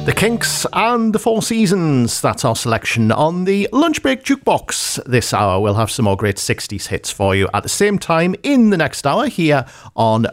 The Kinks and the Four Seasons. That's our selection on the Lunch Break Jukebox. This hour we'll have some more great 60s hits for you at the same time in the next hour here on